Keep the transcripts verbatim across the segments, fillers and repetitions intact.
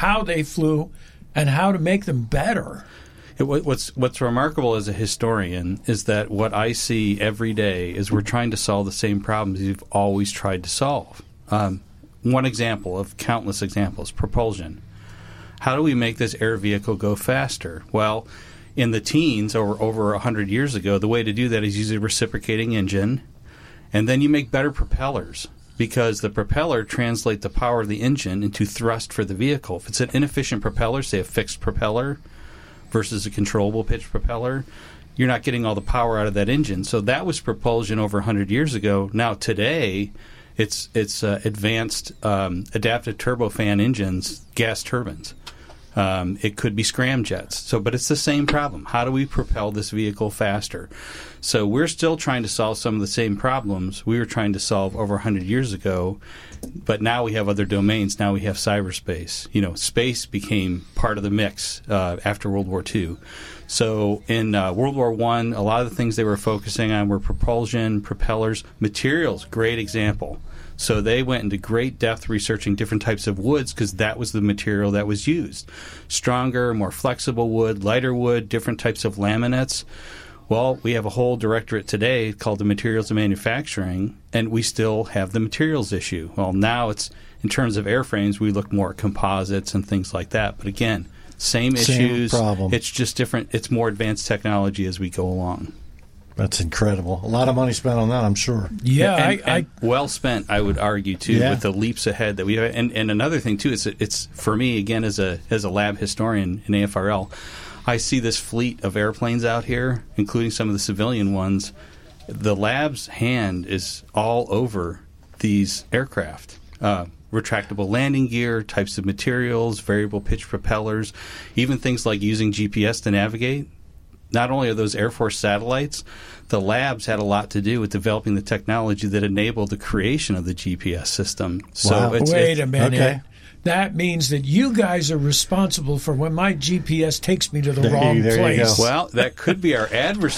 how they flew and how to make them better. It, what's what's remarkable as a historian is that what I see every day is we're trying to solve the same problems you've always tried to solve. Um, one example of countless examples, propulsion. How do we make this air vehicle go faster? Well, in the teens, or over one hundred years ago, the way to do that is use a reciprocating engine, and then you make better propellers, because the propeller translates the power of the engine into thrust for the vehicle. If it's an inefficient propeller, say a fixed propeller, versus a controllable pitch propeller, you're not getting all the power out of that engine. So that was propulsion over one hundred years ago. Now today, it's it's uh, advanced um, adaptive turbofan engines, gas turbines. Um, it could be scramjets. So, but it's the same problem. How do we propel this vehicle faster? So we're still trying to solve some of the same problems we were trying to solve over one hundred years ago, but now we have other domains. Now we have cyberspace. You know, space became part of the mix uh, after World War Two. So in uh, World War One, a lot of the things they were focusing on were propulsion, propellers, materials. Great example. So they went into great depth researching different types of woods because that was the material that was used. Stronger, more flexible wood, lighter wood, different types of laminates. Well, we have a whole directorate today called the Materials of Manufacturing, and we still have the materials issue. Well, now it's, in terms of airframes, we look more at composites and things like that. But again, same, same issues. Problem. It's just different. It's more advanced technology as we go along. That's incredible. A lot of money spent on that, I'm sure. Yeah, and, I, and I well spent, I would argue too, yeah. with the leaps ahead that we have. And, and another thing too is it's for me again as a as a lab historian in A F R L, I see this fleet of airplanes out here, including some of the civilian ones. The lab's hand is all over these aircraft. Uh, retractable landing gear, types of materials, variable pitch propellers, even things like using G P S to navigate. Not only are those Air Force satellites, the labs had a lot to do with developing the technology that enabled the creation of the G P S system. So wow. it's, Wait it's, a minute. Okay. That means that you guys are responsible for when my G P S takes me to the There you- wrong there you place. go. Well, that could be our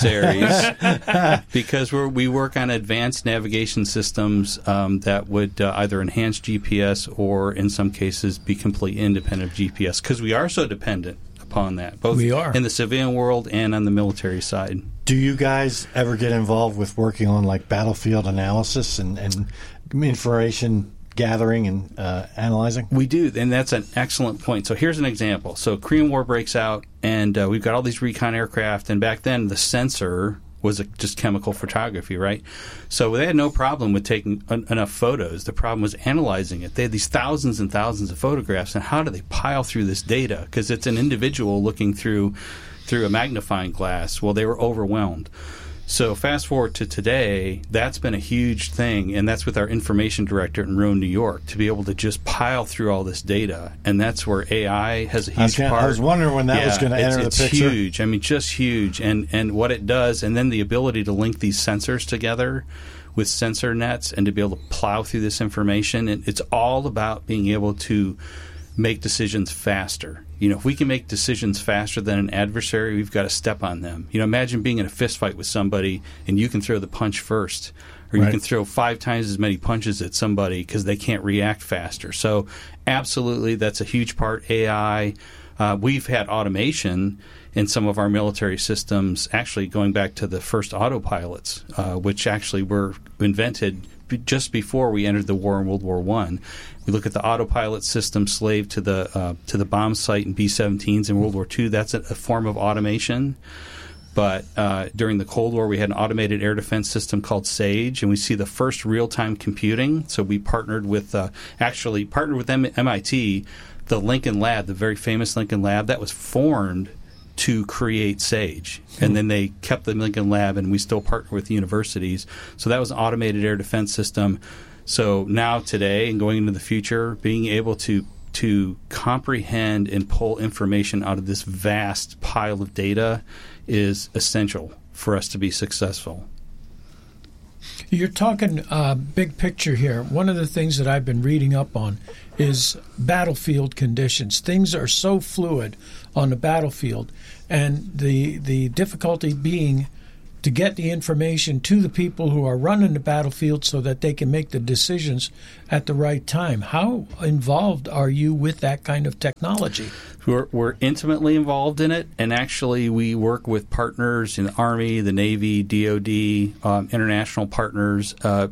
adversaries because we're, we work on advanced navigation systems um, that would uh, either enhance G P S or, in some cases, be completely independent of G P S because we are so dependent upon that, both We are. in the civilian world and on the military side. Do you guys ever get involved with working on like battlefield analysis and, and information gathering and uh, analyzing? We do, and that's an excellent point. So here's an example. So Korean War breaks out, and uh, we've got all these recon aircraft, and back then the sensor was a, just chemical photography, right? So they had no problem with taking en- enough photos. The problem was analyzing it. They had these thousands and thousands of photographs, and how do they pile through this data? Because it's an individual looking through through a magnifying glass. Well, they were overwhelmed. So fast forward to today, that's been a huge thing, and that's with our information director in Rome, New York, to be able to just pile through all this data, and that's where A I has a huge I was, gonna, part. I was wondering when that yeah, was going to enter it's, the it's picture. huge. I mean, just huge, and and what it does, and then the ability to link these sensors together with sensor nets and to be able to plow through this information, and it's all about being able to make decisions faster. You know, if we can make decisions faster than an adversary, we've got to step on them. You know, imagine being in a fist fight with somebody and you can throw the punch first, or right. you can throw five times as many punches at somebody because they can't react faster. So absolutely, that's a huge part. A I. Uh, we've had automation in some of our military systems, actually going back to the first autopilots, uh, which actually were invented just before we entered the war in World War One. We look at the autopilot system slave to the uh, to the bomb site in B seventeens in World War Two. That's a, a form of automation. But uh, during the Cold War, we had an automated air defense system called SAGE, and we see the first real-time computing. So we partnered with, uh, actually partnered with M- MIT, the Lincoln Lab, the very famous Lincoln Lab, that was formed to create SAGE. And then they kept the Lincoln Lab, and we still partner with universities. So that was an automated air defense system. So now today and going into the future, being able to to comprehend and pull information out of this vast pile of data is essential for us to be successful. You're talking uh, big picture here. One of the things that I've been reading up on is battlefield conditions. Things are so fluid on the battlefield, and the the difficulty being to get the information to the people who are running the battlefield so that they can make the decisions at the right time. How involved are you with that kind of technology? We're, we're intimately involved in it, and actually we work with partners in the Army, the Navy, D O D, um, international partners. Uh,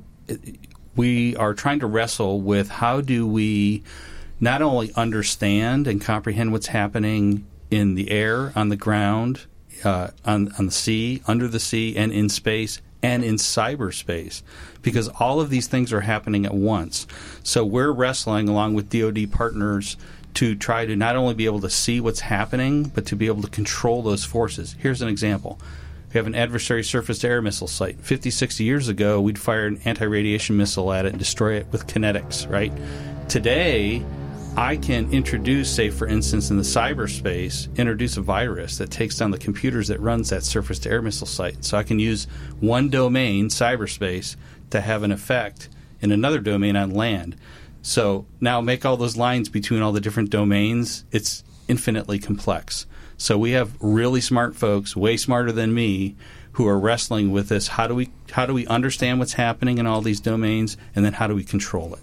we are trying to wrestle with how do we not only understand and comprehend what's happening in the air, on the ground, uh, on, on the sea, under the sea, and in space, and in cyberspace, because all of these things are happening at once. So we're wrestling along with D O D partners to try to not only be able to see what's happening, but to be able to control those forces. Here's an example. We have an adversary surface-to-air missile site. fifty, sixty years ago, we'd fire an anti-radiation missile at it and destroy it with kinetics, right? Today, I can introduce, say, for instance, in the cyberspace, introduce a virus that takes down the computers that runs that surface-to-air missile site. So I can use one domain, cyberspace, to have an effect in another domain on land. So now make all those lines between all the different domains. It's infinitely complex. So we have really smart folks, way smarter than me, who are wrestling with this. How do we how do we understand what's happening in all these domains, and then how do we control it?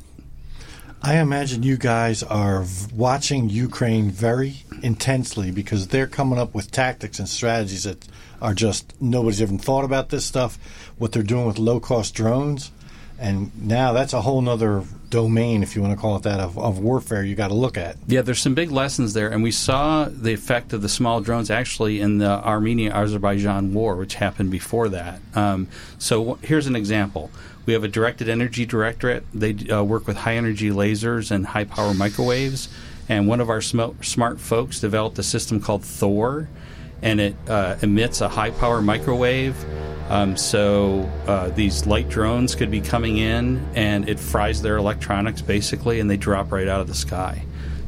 I imagine you guys are v- watching Ukraine very intensely because they're coming up with tactics and strategies that are just nobody's even thought about this stuff. What they're doing with low-cost drones. And now that's a whole other domain, if you want to call it that, of, of warfare you got to look at. Yeah, there's some big lessons there. And we saw the effect of the small drones actually in the Armenia-Azerbaijan war, which happened before that. Um, so w- here's an example. We have a directed energy directorate. They uh, work with high-energy lasers and high-power microwaves. And one of our sm- smart folks developed a system called Thor, and it uh, emits a high-power microwave. Um, so uh, these light drones could be coming in, and it fries their electronics, basically, and they drop right out of the sky.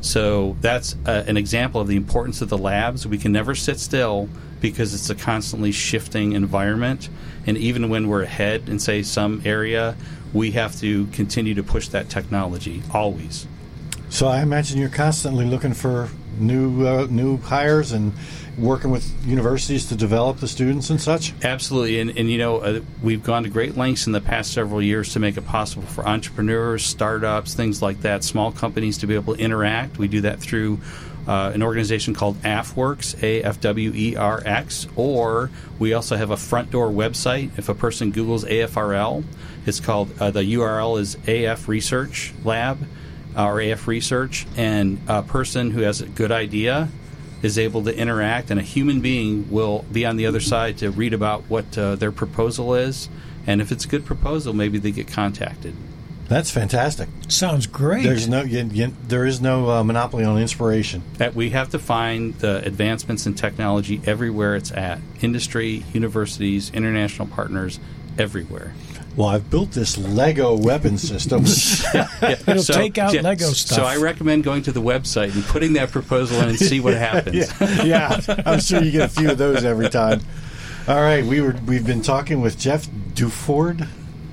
So that's uh, an example of the importance of the labs. We can never sit still because it's a constantly shifting environment. And even when we're ahead in, say, some area, we have to continue to push that technology, always. So I imagine you're constantly looking for new uh, new hires and working with universities to develop the students and such? Absolutely. And, and you know, uh, we've gone to great lengths in the past several years to make it possible for entrepreneurs, startups, things like that, small companies to be able to interact. We do that through uh, an organization called AFWERX, A F W E R X, or we also have a front door website. If a person Googles A F R L, it's called, uh, the U R L is A F Research Lab, uh, or A F Research, and a person who has a good idea is able to interact, and a human being will be on the other side to read about what uh, their proposal is, and if it's a good proposal, maybe they get contacted. That's fantastic. Sounds great. There's no, you, you, there is no uh, monopoly on inspiration. That we have to find the advancements in technology everywhere it's at. Industry, universities, international partners, everywhere. Well, I've built this Lego weapon system. yeah, yeah. It'll so, take out yeah, Lego stuff. So I recommend going to the website and putting that proposal in and see what happens. yeah, yeah, I'm sure you get a few of those every time. All right, we were we've been talking with Jeff Duford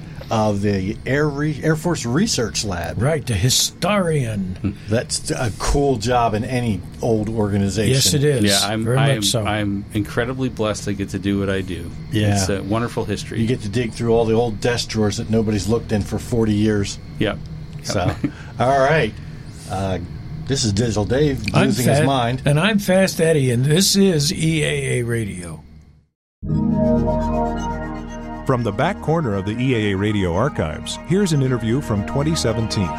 of the Air Re- Air Force Research Lab. Right, the historian. That's a cool job in any old organization. Yes, it is. Yeah, I'm, Very I'm, much so. I'm incredibly blessed to get to do what I do. Yeah. It's a wonderful history. You get to dig through all the old desk drawers that nobody's looked in for forty years. Yep. yep. So, all right. Uh, this is Digital Dave I'm losing Fat, his mind. And I'm Fast Eddie, and this is E A A Radio. From the back corner of the E A A Radio archives, here's an interview from twenty seventeen.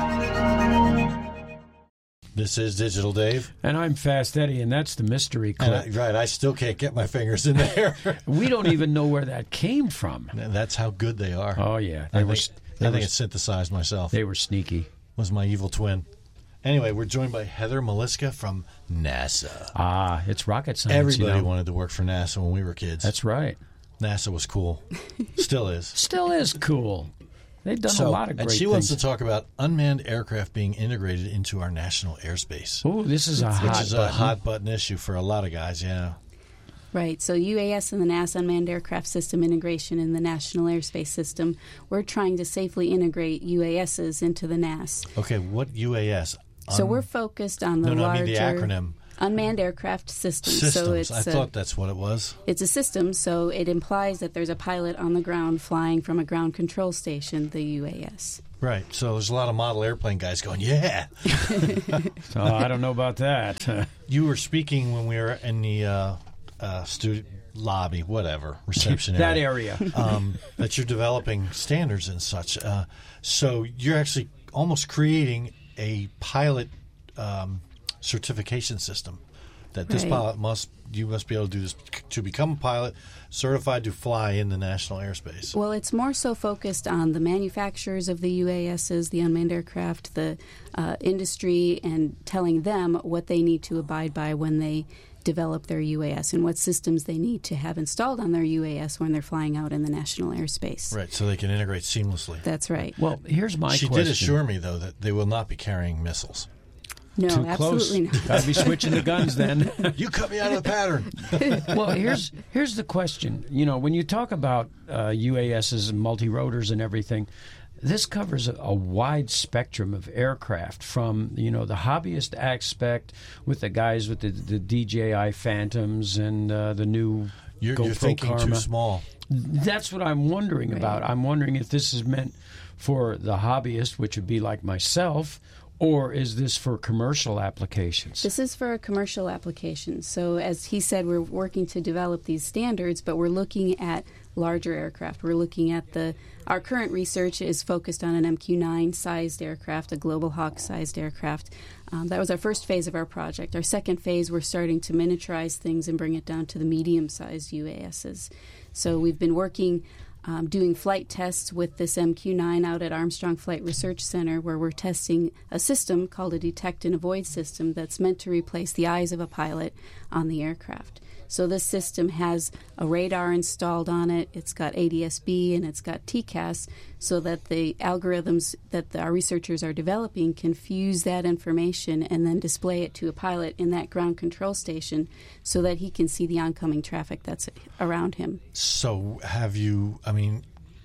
This is Digital Dave. And I'm Fast Eddie, and that's the mystery And clip. I, right, I still can't get my fingers in there. We don't even know where that came from. That's how good they are. Oh, yeah. They I were, think, they I were, think it's synthesized myself. they were sneaky. Was my evil twin. Anyway, we're joined by Heather Maliska from NASA. Ah, it's rocket science. Everybody you know? wanted to work for NASA when we were kids. That's right. NASA was cool. Still is. Still is cool. They've done So, a lot of great and she things. wants to talk about unmanned aircraft being integrated into our national airspace. Oh, this is a Which hot is a button. hot button issue for a lot of guys, yeah. Right. So U A S and the NASA Unmanned Aircraft System integration in the National Airspace System, we're trying to safely integrate U A Ss into the N A S. Okay, what U A S? So Un- we're focused on the no, no, larger... I mean the acronym. Unmanned aircraft systems. Systems. So it's I a, thought that's what it was. It's a system, so it implies that there's a pilot on the ground flying from a ground control station, the U A S. Right. So there's a lot of model airplane guys going, yeah. So I don't know about that. You were speaking when we were in the uh, uh, student lobby, whatever, reception that area. area. um, that you're developing standards and such. Uh, so you're actually almost creating a pilot um, certification system that this Right. pilot must, you must be able to do this to become a pilot certified to fly in the national airspace. Well, it's more so focused on the manufacturers of the U A Ss, the unmanned aircraft, the uh, industry, and telling them what they need to abide by when they develop their U A S and what systems they need to have installed on their U A S when they're flying out in the national airspace. Right, so they can integrate seamlessly. That's right. Well, here's my she question. did assure me, though, that they will not be carrying missiles. No, Too absolutely close. not. Got to be switching the guns then. You cut me out of the pattern. Well, here's here's the question. You know, when you talk about uh, U A Ss and multi-rotors and everything, this covers a, a wide spectrum of aircraft, from, you know, the hobbyist aspect with the guys with the, the D J I Phantoms and uh, the new You're, GoPro you're thinking Karma. too small. That's what I'm wondering Right. about. I'm wondering if this is meant for the hobbyist, which would be like myself, or is this for commercial applications? This is for a commercial application. So as he said, we're working to develop these standards, but we're looking at larger aircraft. We're looking at the, our current research is focused on an M Q nine sized aircraft, a Global Hawk sized aircraft. Um, that was our first phase of our project. Our second phase, we're starting to miniaturize things and bring it down to the medium sized U A Ss. So we've been working Um, doing flight tests with this M Q nine out at Armstrong Flight Research Center, where we're testing a system called a detect and avoid system that's meant to replace the eyes of a pilot on the aircraft. So this system has a radar installed on it, it's got A D S B, and it's got T C A S, so that the algorithms that the, our researchers are developing can fuse that information and then display it to a pilot in that ground control station so that he can see the oncoming traffic that's around him. So have you, I mean,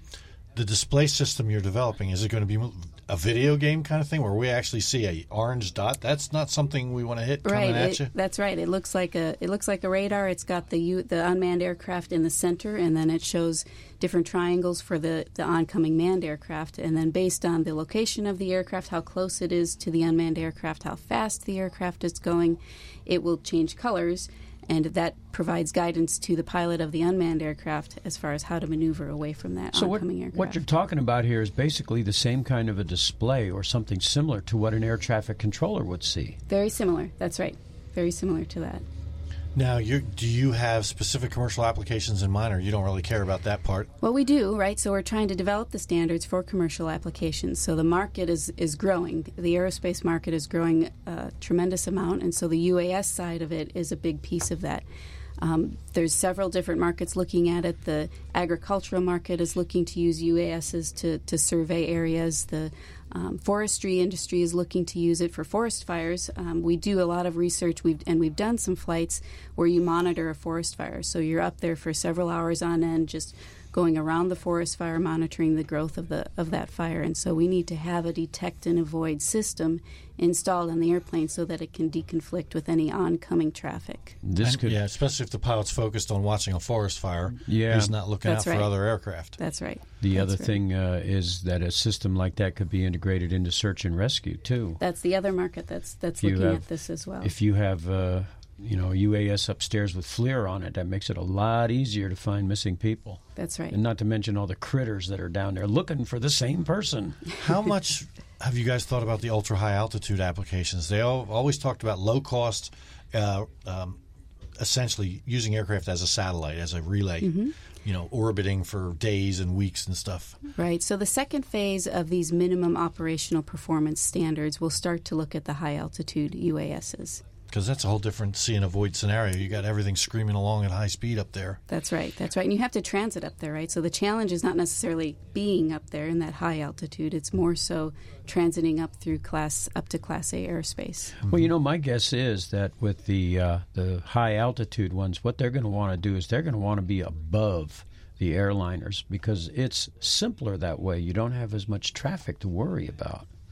the display system you're developing, is it going to be a video game kind of thing where we actually see a orange dot? That's not something we want to hit coming Right, at it, you? that's right. It looks like a it looks like a radar. It's got the U, the unmanned aircraft in the center, and then it shows different triangles for the, the oncoming manned aircraft. And then based on the location of the aircraft, how close it is to the unmanned aircraft, how fast the aircraft is going, it will change colors. And that provides guidance to the pilot of the unmanned aircraft as far as how to maneuver away from that So what, oncoming aircraft. what you're talking about here is basically the same kind of a display or something similar to what an air traffic controller would see. Very similar. That's right. Very similar to that. Now, you do you have specific commercial applications in mind, or you don't really care about that part? Well, we do, right? So we're trying to develop the standards for commercial applications. So the market is, is growing. The aerospace market is growing a tremendous amount, and so the U A S side of it is a big piece of that. Um, there's several different markets looking at it. The agricultural market is looking to use U A Ss to, to survey areas. The um, forestry industry is looking to use it for forest fires. Um, we do a lot of research, we've, and we've done some flights where you monitor a forest fire. So you're up there for several hours on end, just going around the forest fire, monitoring the growth of the of that fire. And so we need to have a detect and avoid system installed on the airplane so that it can deconflict with any oncoming traffic. This And- could, yeah, especially if the pilot's focused on watching a forest fire. Yeah. He's not looking That's out right. for other aircraft. That's right. the That's other right. thing uh, is that a system like that could be integrated into search and rescue too. That's the other market that's that's If you looking have- at this as well. If you have, uh, you know, a U A S upstairs with FLIR on it, that makes it a lot easier to find missing people. That's right. And not to mention all the critters that are down there looking for the same person. How much have you guys thought about the ultra high altitude applications? They all, always talked about low cost, uh, um, essentially using aircraft as a satellite, as a relay, Mm-hmm. you know, orbiting for days and weeks and stuff. Right. So the second phase of these minimum operational performance standards will start to look at the high altitude U A Ss. Because that's a whole different see and avoid scenario. You got everything screaming along at high speed up there. That's right. That's right. And you have to transit up there, right? So the challenge is not necessarily being up there in that high altitude. It's more so transiting up through class up to Class A airspace. Well, you know, my guess is that with the uh, the high altitude ones, what they're going to want to do is they're going to want to be above the airliners because it's simpler that way. You don't have as much traffic to worry about.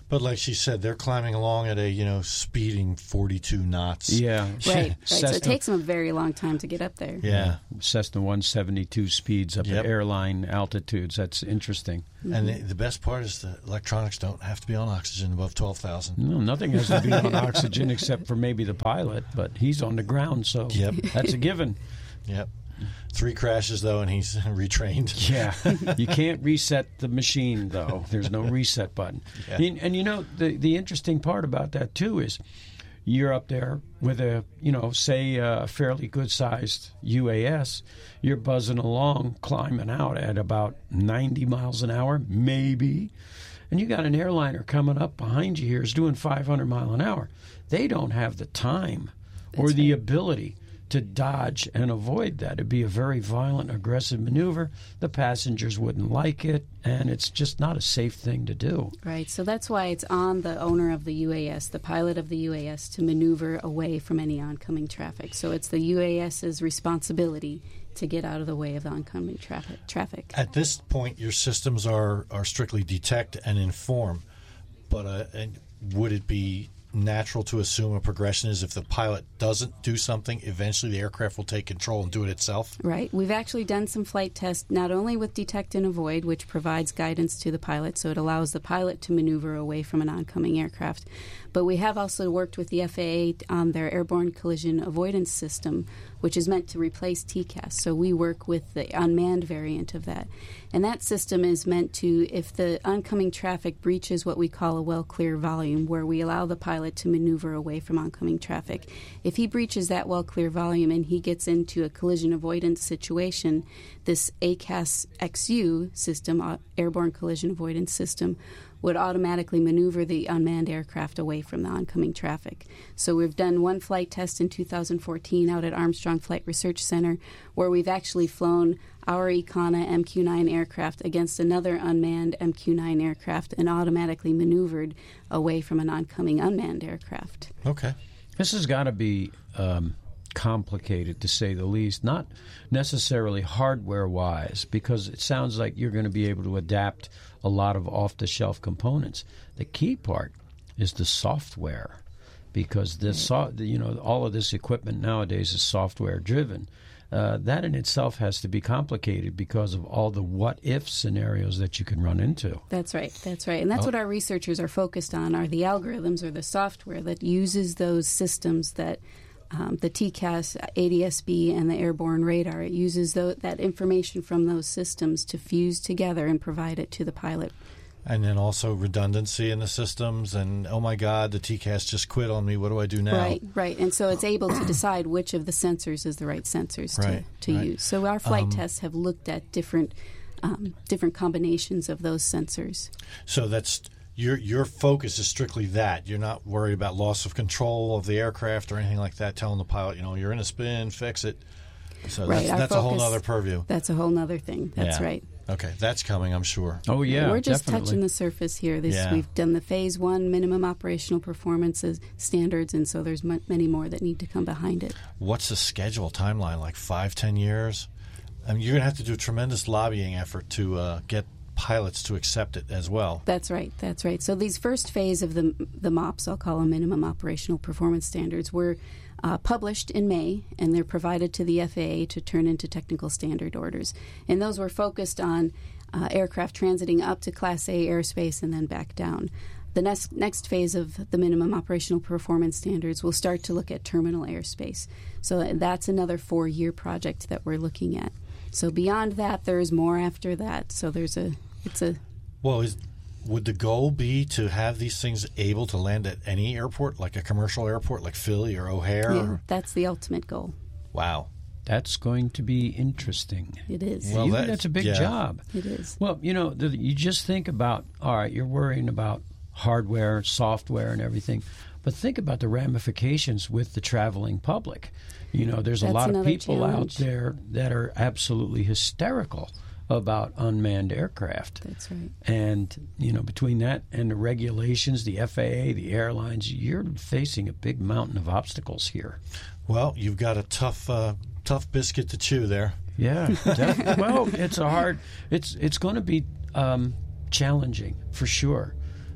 But like she said, they're climbing along at a, you know, speeding forty-two knots. Yeah. Right, right. Cessna, So it takes them a very long time to get up there. Yeah. Cessna one seventy-two speeds up Yep. at airline altitudes. That's interesting. And the, the best part is the electronics don't have to be on oxygen above twelve thousand. No, nothing has to be on oxygen except for maybe the pilot, but he's on the ground, so Yep. that's a given. Yep. Three crashes, though, and he's retrained. Yeah. You can't reset the machine, though. There's no reset button. Yeah. And, and, you know, the, the interesting part about that, too, is you're up there with a, you know, say a fairly good-sized U A S. You're buzzing along, climbing out at about ninety miles an hour, maybe. And you got an airliner coming up behind you here is doing five hundred mile an hour. They don't have the time or That's the right. ability to dodge and avoid that. It'd be a very violent, aggressive maneuver. The passengers wouldn't like it, and it's just not a safe thing to do. Right, so that's why it's on the owner of the U A S, the pilot of the U A S, to maneuver away from any oncoming traffic. So it's the UAS's responsibility to get out of the way of the oncoming traffic. traffic. At this point, your systems are, are strictly detect and inform. But uh, and would it be natural to assume a progression is if the pilot doesn't do something, eventually the aircraft will take control and do it itself? Right. We've actually done some flight tests, not only with detect and avoid, which provides guidance to the pilot, so it allows the pilot to maneuver away from an oncoming aircraft, but we have also worked with the F A A on their airborne collision avoidance system, which is meant to replace T C A S. So we work with the unmanned variant of that. And that system is meant to, if the oncoming traffic breaches what we call a well-clear volume, where we allow the pilot to maneuver away from oncoming traffic, if he breaches that well-clear volume and he gets into a collision avoidance situation, this A C A S X U system, uh, airborne collision avoidance system, would automatically maneuver the unmanned aircraft away from the oncoming traffic. So we've done one flight test in two thousand fourteen out at Armstrong Flight Research Center, where we've actually flown our Ecana M Q nine aircraft against another unmanned M Q nine aircraft and automatically maneuvered away from an oncoming unmanned aircraft. Okay. This has got to be um, complicated, to say the least, not necessarily hardware-wise, because it sounds like you're going to be able to adapt a lot of off-the-shelf components. The key part is the software, because this, so, you know, all of this equipment nowadays is software-driven. Uh, that in itself has to be complicated because of all the what-if scenarios that you can run into. That's right. That's right. And that's Oh. what our researchers are focused on, are the algorithms or the software that uses those systems that um, the T C A S, A D S B, and the airborne radar. It uses tho- that information from those systems to fuse together and provide it to the pilot. And then also redundancy in the systems, and oh my God, the T C A S just quit on me. What do I do now? Right, right. And so it's able to decide which of the sensors is the right sensors Right, to, to right. use. So our flight Um, tests have looked at different um, different combinations of those sensors. So that's your your focus is strictly that. You're not worried about loss of control of the aircraft or anything like that. Telling the pilot, you know, you're in a spin, fix it. So Right, that's, our that's a whole focus- other purview. That's a whole nother thing. That's Yeah. right. Okay, that's coming, I'm sure. Oh, yeah, We're just definitely. touching the surface here. This Yeah. We've done the phase one minimum operational performances standards, and so there's m- many more that need to come behind it. What's the schedule timeline? Like five, ten years? I mean, you're going to have to do a tremendous lobbying effort to uh, get pilots to accept it as well. That's right. That's right. So these first phase of the the MOPS, I'll call them minimum operational performance standards, were uh, published in May, and they're provided to the F A A to turn into technical standard orders. And those were focused on uh, aircraft transiting up to Class A airspace and then back down. The next next phase of the minimum operational performance standards will start to look at terminal airspace. So that's another four-year project that we're looking at. So beyond that, there's more after that. So there's a, it's a, Well, is, would the goal be to have these things able to land at any airport, like a commercial airport like Philly or O'Hare? yeah, Or, that's the ultimate goal. wow. That's going to be interesting. It is. Well, You- that- that's a big yeah. job. It is. Well, you know, the, you just think about, all right, you're worrying about hardware, software, and everything, but think about the ramifications with the traveling public. You know, there's a That's lot of another people challenge. out there that are absolutely hysterical about unmanned aircraft. That's right. And, you know, between that and the regulations, the F A A, the airlines, you're facing a big mountain of obstacles here. Well, you've got a tough, uh, tough biscuit to chew there. Yeah. def- well, it's a hard. It's it's going to be um, challenging for sure.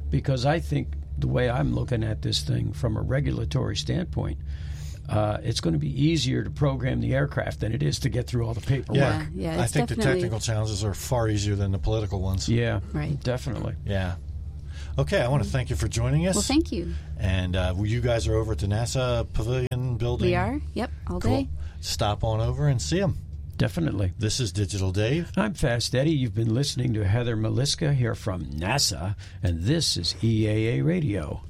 because I think the way I'm looking at this thing from a regulatory standpoint, uh, it's going to be easier to program the aircraft than it is to get through all the paperwork. Yeah, Yeah, yeah, I it's think the definitely- technical challenges are far easier than the political ones. Yeah, Right. definitely. Yeah. Okay, I want to thank you for joining us. Well, thank you. And uh, you guys are over at the NASA Pavilion building. We are. Yep, all Cool. day. Stop on over and see them. Definitely. This is Digital Dave. I'm Fast Eddie. You've been listening to Heather Maliska here from NASA, and this is E A A Radio.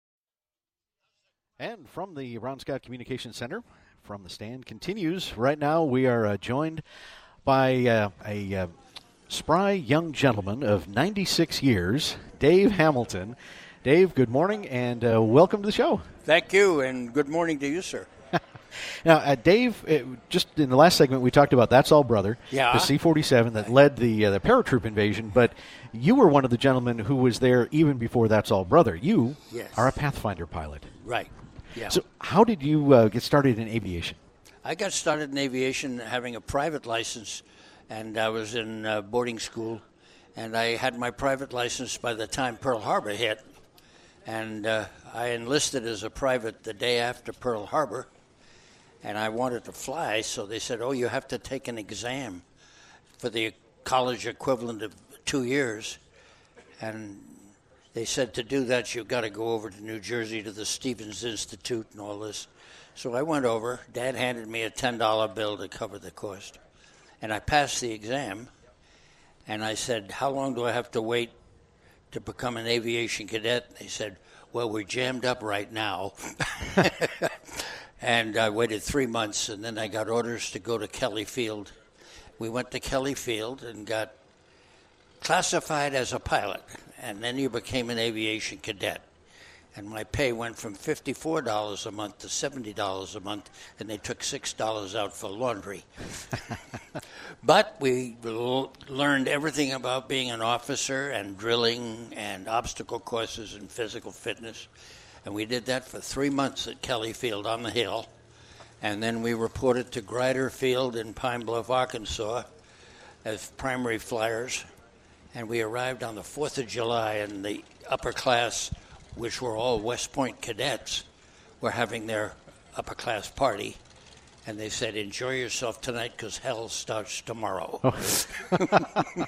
And from the Ron Scott Communications Center, from the stand, continues. Right now we are uh, joined by uh, a uh, spry young gentleman of ninety-six years, Dave Hamilton. Dave, good morning, and uh, welcome to the show. Thank you, and good morning to you, sir. Now, uh, Dave, uh, just in the last segment we talked about That's All Brother, Yeah. the C forty-seven that led the uh, the paratroop invasion, but you were one of the gentlemen who was there even before That's All Brother. You Yes. are a Pathfinder pilot. Right. Yeah. So how did you uh, get started in aviation? I got started in aviation having a private license, and I was in uh, boarding school, and I had my private license by the time Pearl Harbor hit, and uh, I enlisted as a private the day after Pearl Harbor, and I wanted to fly, so they said, oh, you have to take an exam for the college equivalent of two years, and they said to do that, you've got to go over to New Jersey to the Stevens Institute and all this. So I went over. Dad handed me a ten dollar bill to cover the cost. And I passed the exam. And I said, how long do I have to wait to become an aviation cadet? They said, well, we're jammed up right now. And I waited three months, and then I got orders to go to Kelly Field. We went to Kelly Field and got classified as a pilot, and then you became an aviation cadet. And my pay went from fifty-four dollars a month to seventy dollars a month, and they took six dollars out for laundry. But we l- learned everything about being an officer and drilling and obstacle courses and physical fitness. And we did that for three months at Kelly Field on the hill. And then we reported to Grider Field in Pine Bluff, Arkansas as primary flyers. And we arrived on the fourth of July, and the upper class, which were all West Point cadets, were having their upper class party. And they said, enjoy yourself tonight because hell starts tomorrow. Oh.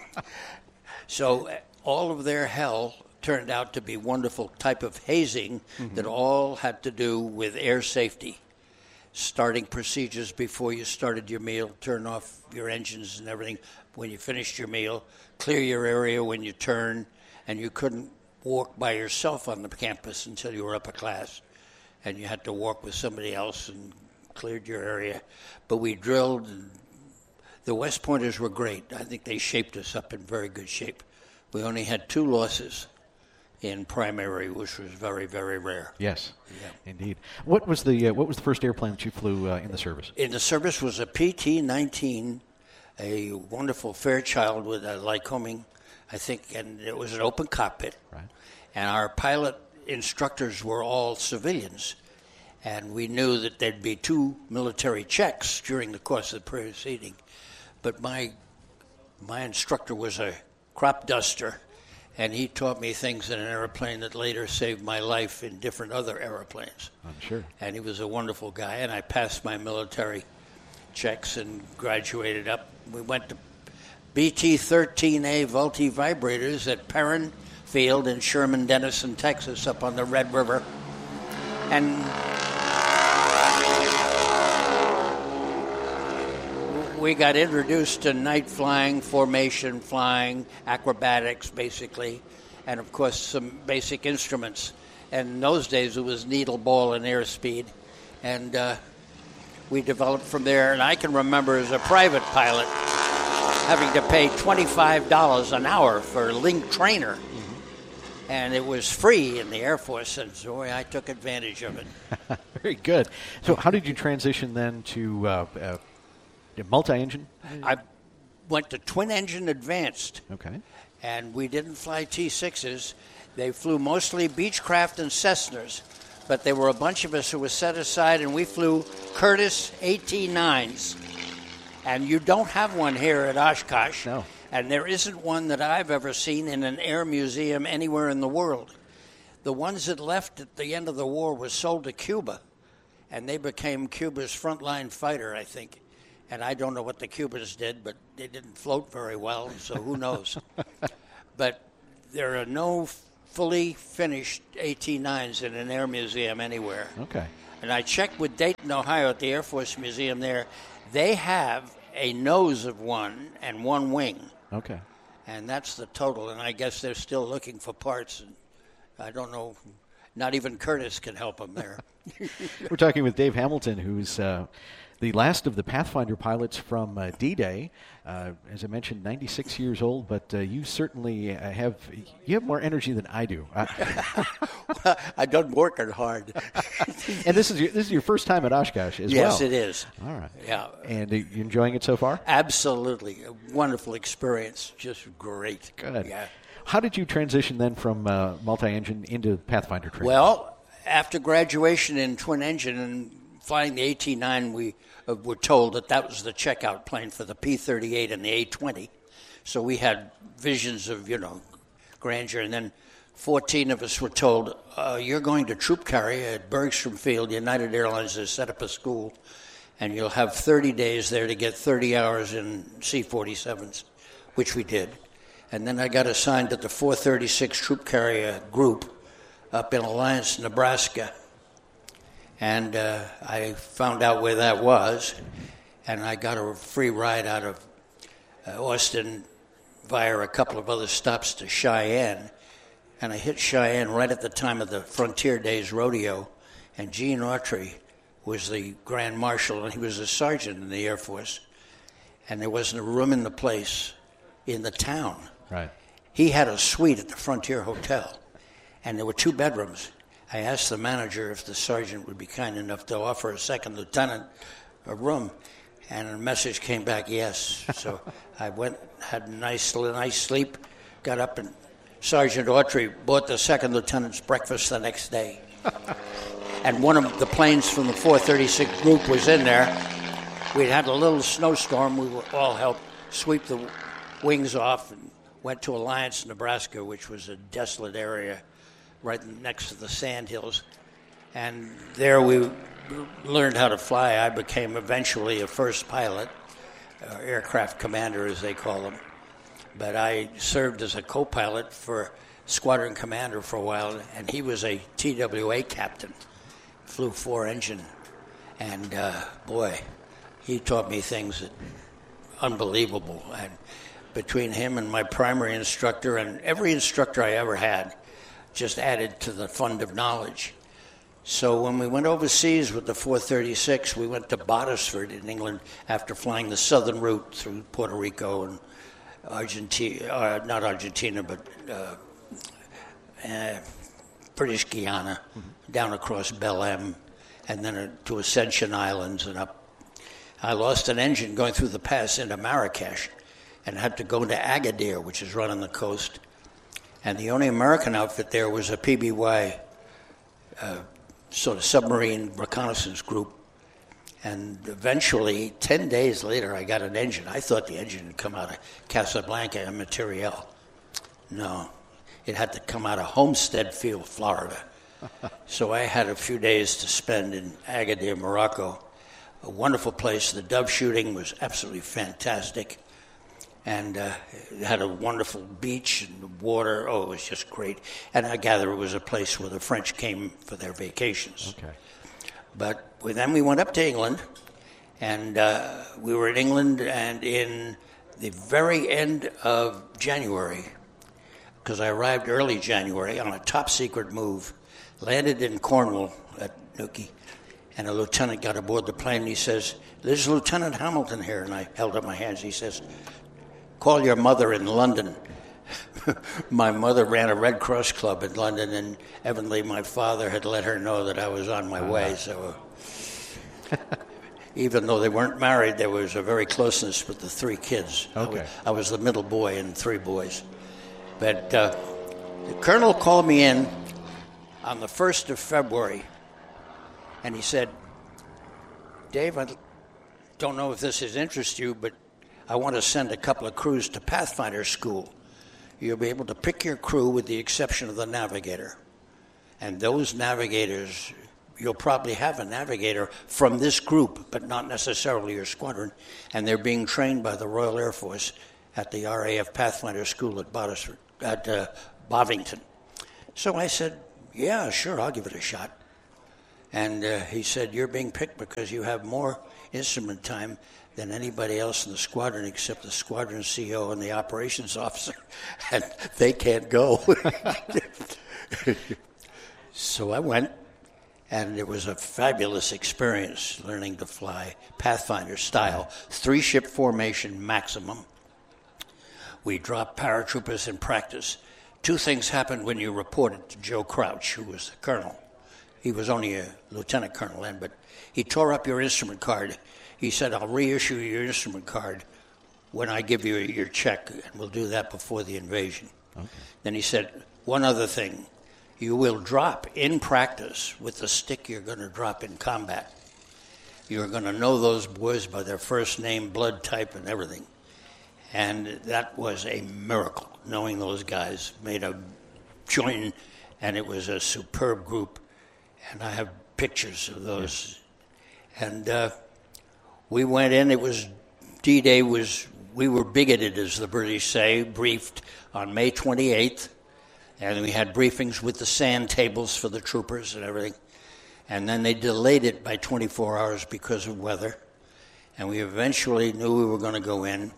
So all of their hell turned out to be wonderful type of hazing mm-hmm. that all had to do with air safety. Starting procedures before you started your meal, turn off your engines and everything when you finished your meal, clear your area when you turn, and you couldn't walk by yourself on the campus until you were upper class. And you had to walk with somebody else and cleared your area. But we drilled. And the West Pointers were great. I think they shaped us up in very good shape. We only had two losses in primary, which was very, very rare. Yes, yeah. Indeed. What was the uh, what was the first airplane that you flew uh, in the service? In the service was a P T nineteen, a wonderful Fairchild with a Lycoming, I think, and it was an open cockpit. Right. And our pilot instructors were all civilians, and we knew that there'd be two military checks during the course of the proceeding. But my my instructor was a crop duster, and he taught me things in an airplane that later saved my life in different other airplanes. I'm sure. And he was a wonderful guy, and I passed my military checks and graduated up. We went to B T thirteen A Vultee vibrators at Perrin Field in Sherman Denison, Texas, up on the Red River. And we got introduced to night flying, formation flying, acrobatics, basically, and, of course, some basic instruments. And in those days, it was needle, ball, and airspeed. And uh, we developed from there. And I can remember as a private pilot having to pay twenty-five dollars an hour for a Link trainer. Mm-hmm. And it was free in the Air Force, and so I took advantage of it. Very good. So how did you transition then to uh, uh, multi-engine? I went to twin-engine advanced. Okay. And we didn't fly T sixes. They flew mostly Beechcraft and Cessnas, but there were a bunch of us who were set aside, and we flew Curtiss A T nines. And you don't have one here at Oshkosh. No. And there isn't one that I've ever seen in an air museum anywhere in the world. The ones that left at the end of the war were sold to Cuba, and they became Cuba's frontline fighter, I think. And I don't know what the Cubans did, but they didn't float very well, so who knows. But there are no fully finished A T nines in an air museum anywhere. Okay. And I checked with Dayton, Ohio at the Air Force Museum there. They have a nose of one and one wing. Okay. And that's the total, and I guess they're still looking for parts. And I don't know, not even Curtis can help them there. We're talking with Dave Hamilton, who's uh, the last of the Pathfinder pilots from uh, D-Day. Uh, as I mentioned, ninety-six years old, but uh, you certainly uh, have you have more energy than I do. Well, I done working hard. And this is your, this is your first time at Oshkosh as yes, well. Yes, it is. All right. Yeah. And are you enjoying it so far? Absolutely, a wonderful experience. Just great. Good. Yeah. How did you transition then from uh, multi-engine into Pathfinder training? Well, after graduation in twin engine and flying the A T nine, we uh, were told that that was the checkout plane for the P thirty-eight and the A twenty. So we had visions of, you know, grandeur. And then fourteen of us were told, uh, you're going to troop carry at Bergstrom Field. United Airlines has set up a school, and you'll have thirty days there to get thirty hours in C forty-sevens, which we did. And then I got assigned to the four thirty-six Troop Carrier Group up in Alliance, Nebraska. And uh, I found out where that was, and I got a free ride out of uh, Austin via a couple of other stops to Cheyenne. And I hit Cheyenne right at the time of the Frontier Days Rodeo, and Gene Autry was the Grand Marshal, and he was a sergeant in the Air Force. And there wasn't a room in the place in the town. Right. He had a suite at the Frontier Hotel, and there were two bedrooms. I asked the manager if the sergeant would be kind enough to offer a second lieutenant a room, and a message came back, yes. So I went, had a nice, nice sleep, got up, and Sergeant Autry bought the second lieutenant's breakfast the next day. And one of the planes from the four thirty-six group was in there. We'd had a little snowstorm. We were all helped sweep the wings off and went to Alliance, Nebraska, which was a desolate area right next to the sand hills. And there we learned how to fly. I became eventually a first pilot, uh, aircraft commander, as they call them. But I served as a co-pilot for squadron commander for a while, and he was a T W A captain, flew four-engine. And, uh, boy, he taught me things that unbelievable. And between him and my primary instructor and every instructor I ever had just added to the fund of knowledge. So when we went overseas with the four thirty-six, we went to Bottisford in England after flying the southern route through Puerto Rico and Argentina, uh, not Argentina, but uh, uh, British Guiana, mm-hmm. down across Belém, and then uh, to Ascension Islands and up. I lost an engine going through the pass into Marrakesh and had to go into Agadir, which is right on the coast. And the only American outfit there was a P B Y uh, sort of submarine reconnaissance group. And eventually, ten days later, I got an engine. I thought the engine had come out of Casablanca and Materiel. No, it had to come out of Homestead Field, Florida. So I had a few days to spend in Agadir, Morocco. A wonderful place. The dove shooting was absolutely fantastic. And uh, it had a wonderful beach and water. Oh, it was just great. And I gather it was a place where the French came for their vacations. Okay. But then we went up to England, and uh, we were in England, and in the very end of January, because I arrived early January on a top-secret move, landed in Cornwall at Newquay, and a lieutenant got aboard the plane, and he says, "There's Lieutenant Hamilton here." And I held up my hands. He says, "Call your mother in London." My mother ran a Red Cross club in London, and evidently my father had let her know that I was on my way. So uh, even though they weren't married, there was a very closeness with the three kids. Okay. I was, I was the middle boy and three boys. But uh, the colonel called me in on the first of February, and he said, "Dave, I don't know if this has interested you, but I want to send a couple of crews to Pathfinder School. You'll be able to pick your crew with the exception of the navigator." And those navigators, you'll probably have a navigator from this group, but not necessarily your squadron, and they're being trained by the Royal Air Force at the R A F Pathfinder School at, Bottisford, at uh, Bovington. So I said, yeah, sure, I'll give it a shot. And uh, he said, you're being picked because you have more instrument time than anybody else in the squadron except the squadron C E O and the operations officer, and they can't go. So I went, and it was a fabulous experience learning to fly Pathfinder style, three-ship formation maximum. We dropped paratroopers in practice. Two things happened when you reported to Joe Crouch, who was the colonel. He was only a lieutenant colonel then, but he tore up your instrument card. He said, I'll reissue your instrument card when I give you your check, and we'll do that before the invasion. Okay. Then he said, one other thing. You will drop in practice with the stick you're going to drop in combat. You're going to know those boys by their first name, blood type, and everything. And that was a miracle, knowing those guys. Made a join, and it was a superb group. And I have pictures of those. Yes. And uh, we went in. It was D-Day was, we were bigoted, as the British say, briefed on May twenty-eighth. And we had briefings with the sand tables for the troopers and everything. And then they delayed it by twenty-four hours because of weather. And we eventually knew we were going to go in.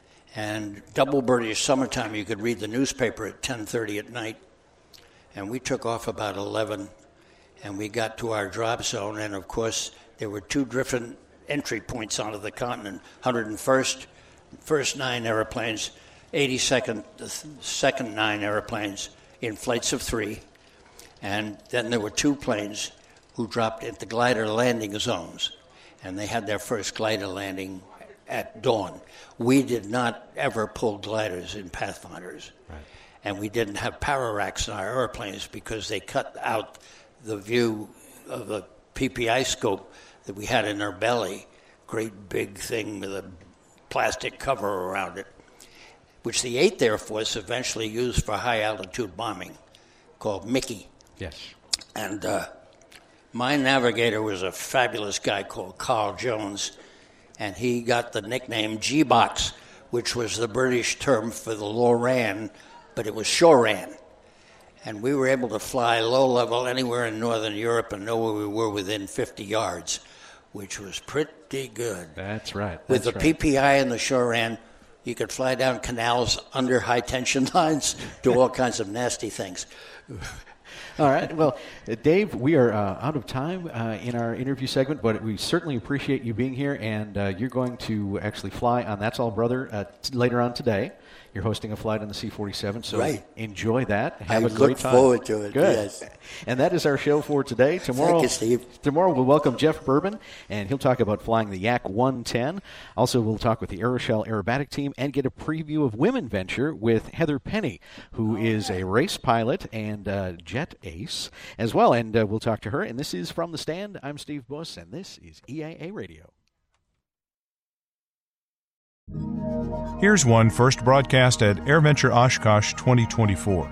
And double British summertime, you could read the newspaper at ten thirty at night. And we took off about eleven. And we got to our drop zone. And, of course, there were two different entry points onto the continent. one hundred first, first nine airplanes, eighty-second, the second nine airplanes in flights of three. And then there were two planes who dropped at the glider landing zones. And they had their first glider landing at dawn. We did not ever pull gliders in Pathfinders. Right. And we didn't have power racks in our airplanes because they cut out the view of the P P I scope that we had in our belly, great big thing with a plastic cover around it, which the eighth Air Force eventually used for high-altitude bombing, called Mickey. Yes. And uh, my navigator was a fabulous guy called Carl Jones, and he got the nickname G-Box, which was the British term for the Loran, but it was Shoran. And we were able to fly low-level anywhere in Northern Europe and know where we were within fifty yards, which was pretty good. That's right. That's With the right. P P I and the Shoran, you could fly down canals under high-tension lines, do all kinds of nasty things. All right. Well, uh, Dave, we are uh, out of time uh, in our interview segment, but we certainly appreciate you being here, and uh, you're going to actually fly on That's All Brother uh, t- later on today. You're hosting a flight on the C forty-seven, so right. enjoy that. Have I a great look time. forward to it, Good. yes. And that is our show for today. Tomorrow, Thank you, Steve. Tomorrow we'll welcome Jeff Bourbon, and he'll talk about flying the Yak one ten. Also, we'll talk with the Aeroshell Aerobatic Team and get a preview of Women Venture with Heather Penny, who is a race pilot and uh, jet ace as well. And uh, we'll talk to her. And this is From the Stand. I'm Steve Buss, and this is E A A Radio. Here's one first broadcast at AirVenture Oshkosh twenty twenty-four.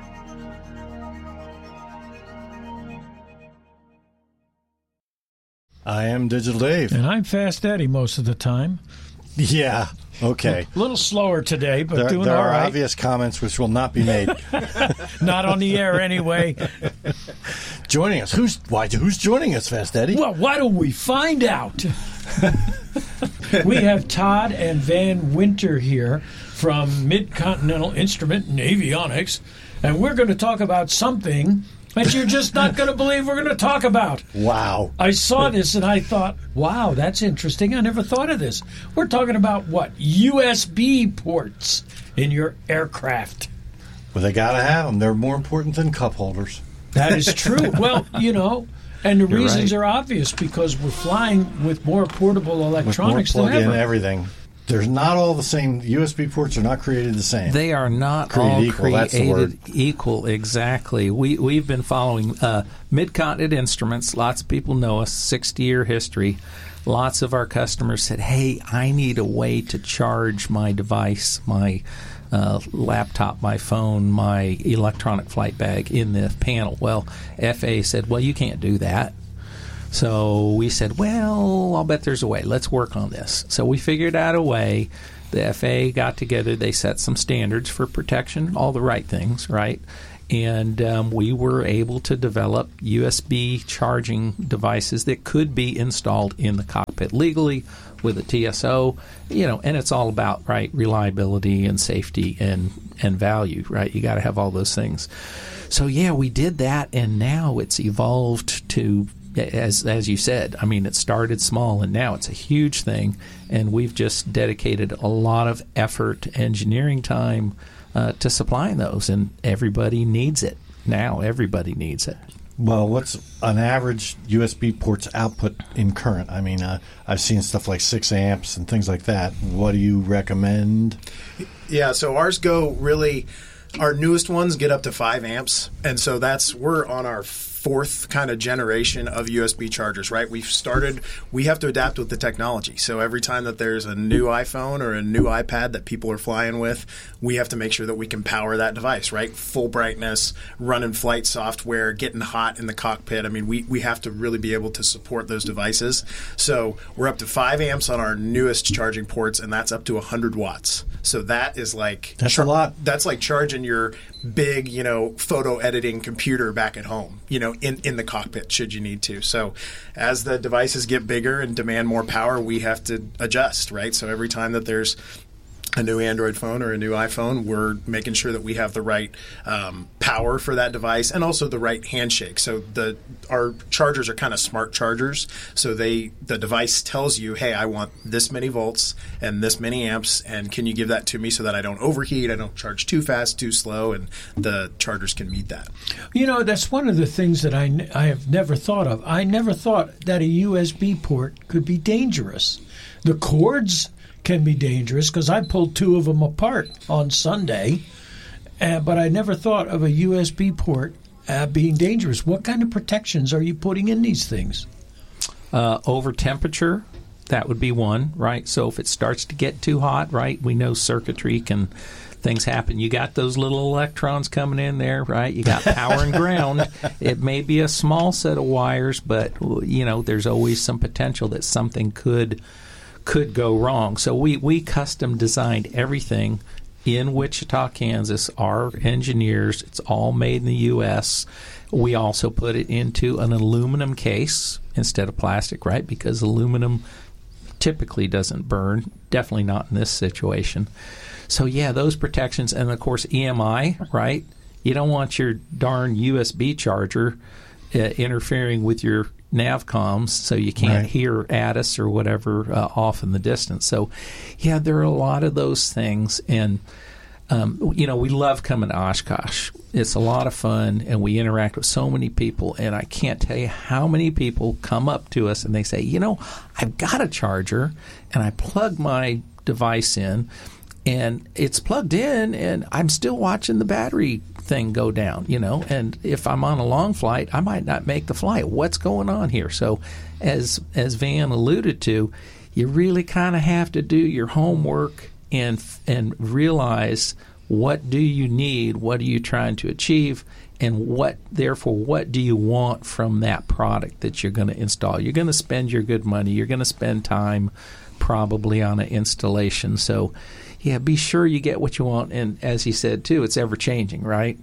I am Digital Dave. And I'm Fast Eddie most of the time. Yeah, okay. A little slower today, but There, doing there all are right. obvious comments which will not be made. Not on the air anyway. Joining us. Who's why? Who's joining us, Fast Eddie? Well, why don't we find out? We have Todd and Van Winter here from Mid-Continental Instrument and Avionics, and we're going to talk about something that you're just not going to believe we're going to talk about. Wow. I saw this and I thought, wow, that's interesting. I never thought of this. We're talking about what? U S B ports in your aircraft. Well, they got to have them. They're more important than cup holders. That is true. Well, you know, and the You're reasons right. are obvious because we're flying with more portable electronics with more than plug-in ever. everything. There's not all the same. U S B ports are not created the same. They are not created all equal, that's the created word. equal, exactly. We, we've been following uh, Mid-Continent Instruments. Lots of people know us, sixty-year history. Lots of our customers said, hey, I need a way to charge my device, my uh, laptop, my phone, my electronic flight bag in the panel. Well, F A A said, well, you can't do that. So we said, well, I'll bet there's a way. Let's work on this. So we figured out a way. The F A A got together. They set some standards for protection, all the right things, right? And um, we were able to develop U S B charging devices that could be installed in the cockpit legally with a T S O, you know, and it's all about, right, reliability and safety and, and value, right? You got to have all those things. So, yeah, we did that, and now it's evolved to As as you said, I mean, it started small, and now it's a huge thing, and we've just dedicated a lot of effort, engineering time uh, to supplying those, and everybody needs it. Now everybody needs it. Well, what's an average U S B port's output in current? I mean, uh, I've seen stuff like six amps and things like that. What do you recommend? Yeah, so ours go really, our newest ones get up to five amps, and so that's, we're on our fourth kind of generation of U S B chargers, right? We've started, we have to adapt with the technology. So every time that there's a new iPhone or a new iPad that people are flying with, we have to make sure that we can power that device, right? Full brightness, running flight software, getting hot in the cockpit. I mean, we, we have to really be able to support those devices. So we're up to five amps on our newest charging ports, and that's up to one hundred watts. So that is like... That's char- a lot. That's like charging your big, you know, photo editing computer back at home, you know, in, in the cockpit should you need to. So as the devices get bigger and demand more power, we have to adjust, right? So every time that there's a new Android phone or a new iPhone, we're making sure that we have the right um, power for that device and also the right handshake. So the our chargers are kind of smart chargers. So they the device tells you, hey, I want this many volts and this many amps, and can you give that to me so that I don't overheat, I don't charge too fast, too slow, and the chargers can meet that. You know, that's one of the things that I, n- I have never thought of. I never thought that a U S B port could be dangerous. The cords can be dangerous because I pulled two of them apart on Sunday, uh, but I never thought of a U S B port uh, being dangerous. What kind of protections are you putting in these things? Uh, over temperature, that would be one, right? So if it starts to get too hot, right, we know circuitry can, things happen. You got those little electrons coming in there, right? You got power and ground. It may be a small set of wires, but, you know, there's always some potential that something could could go wrong. So we, we custom designed everything in Wichita, Kansas. Our engineers, it's all made in the U S. We also put it into an aluminum case instead of plastic, right? Because aluminum typically doesn't burn, definitely not in this situation. So yeah, those protections, and of course E M I, right? You don't want your darn U S B charger uh, interfering with your Navcoms, so you can't right. hear Addis or whatever uh, off in the distance. So, yeah, there are a lot of those things, and um, you know, we love coming to Oshkosh. It's a lot of fun, and we interact with so many people, and I can't tell you how many people come up to us and they say, you know, I've got a charger, and I plug my device in, and it's plugged in, and I'm still watching the battery thing go down, you know, and if I'm on a long flight, I might not make the flight. What's going on here? So as as Van alluded to, you really kind of have to do your homework and and realize what do you need, what are you trying to achieve, and what therefore what do you want from that product that you're going to install. You're going to spend your good money, you're going to spend time probably on an installation. So yeah, be sure you get what you want, and as he said too, it's ever changing, right?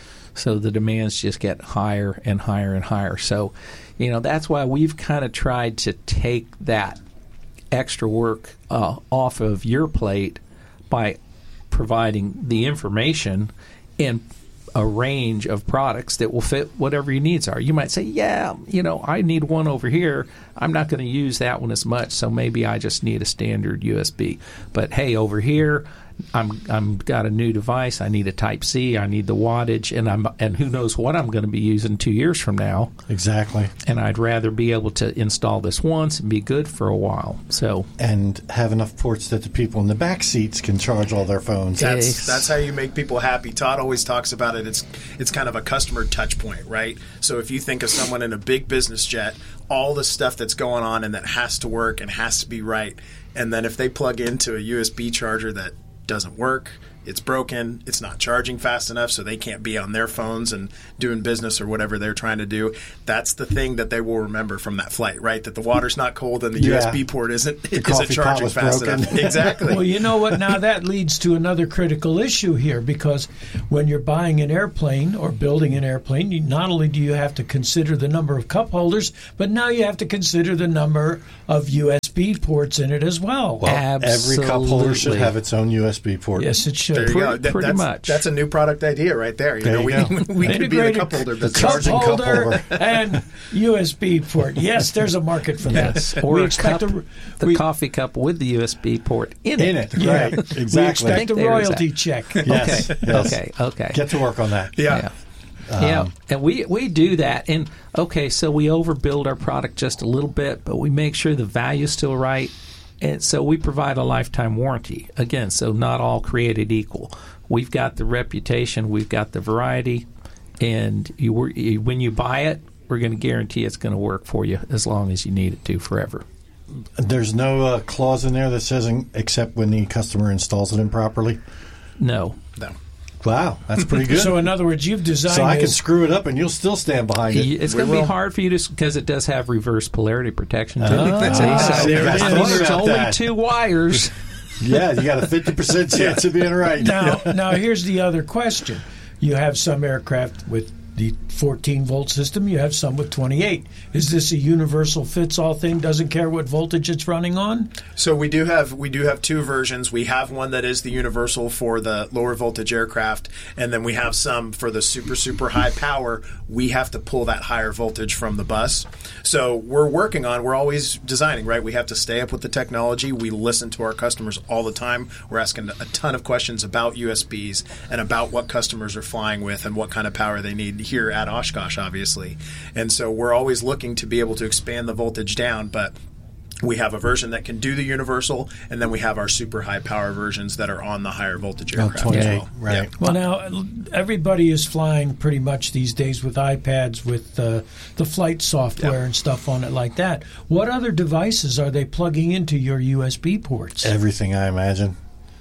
So the demands just get higher and higher and higher. So, you know, that's why we've kind of tried to take that extra work uh, off of your plate by providing the information and a range of products that will fit whatever your needs are. You might say, yeah, you know, I need one over here. I'm not going to use that one as much, so maybe I just need a standard U S B. But hey, over here, I'm I'm got a new device. I need a Type C. I need the wattage, and I'm and who knows what I'm going to be using two years from now. Exactly. And I'd rather be able to install this once and be good for a while. So and have enough ports that the people in the back seats can charge all their phones. That's that's how you make people happy. Todd always talks about it. It's it's kind of a customer touch point, right? So if you think of someone in a big business jet, all the stuff that's going on and that has to work and has to be right, and then if they plug into a U S B charger that doesn't work, it's broken, it's not charging fast enough, so they can't be on their phones and doing business or whatever they're trying to do. That's the thing that they will remember from that flight, right? That the water's not cold and the yeah. U S B port isn't, the isn't charging fast broken. enough. Exactly. Well, you know what? Now that leads to another critical issue here, because when you're buying an airplane or building an airplane, you, not only do you have to consider the number of cup holders, but now you have to consider the number of U S B ports in it as well. Well, Absolutely. every cup holder should have its own U S B port. Yes, it should. There you pretty, go. That, pretty that's, much. That's a new product idea right there. You There know, you we, go. we could be the Integrated cup holder. the business. cup charging cup holder holder. and U S B port. Yes, there's a market for that. Yes, or we a expect cup, a, the we, coffee cup with the U S B port in it. In it, yeah, right? We Exactly. expect a There's royalty that. check. Yes, Okay, yes. okay, okay. Get to work on that. Yeah. Yeah. yeah, and we, we do that. And, okay, so we overbuild our product just a little bit, but we make sure the value's still right. And so we provide a lifetime warranty. Again, so not all created equal. We've got the reputation, we've got the variety, and you, were- you, when you buy it, we're going to guarantee it's going to work for you as long as you need it to forever. There's no uh, clause in there that says in, except when the customer installs it improperly. No. No. Wow, that's pretty good. So, in other words, you've designed So I can this. screw it up and you'll still stand behind it. It's We going to be will. hard for you to, because it does have reverse polarity protection, too. Ah, See, so there it is. I mean, there's About only that. two wires. Yeah, you got a fifty percent chance of being right. Now, now here's the other question. You have some aircraft with the fourteen volt system. You have some with twenty-eight. Is this a universal fits all thing? Doesn't care what voltage it's running on? So we do have we do have two versions. We have one that is the universal for the lower voltage aircraft, and then we have some for the super super high power. We have to pull that higher voltage from the bus. So we're working on. We're always designing, right? We have to stay up with the technology. We listen to our customers all the time. We're asking a ton of questions about U S Bs and about what customers are flying with and what kind of power they need here at Oshkosh, obviously. And so we're always looking to be able to expand the voltage down, but we have a version that can do the universal, and then we have our super high power versions that are on the higher voltage Oh, aircraft as twenty-eight, well. right. Yeah. Well, now, everybody is flying pretty much these days with iPads with uh, the flight software Yeah. and stuff on it like that. What other devices are they plugging into your U S B ports? Everything, I imagine.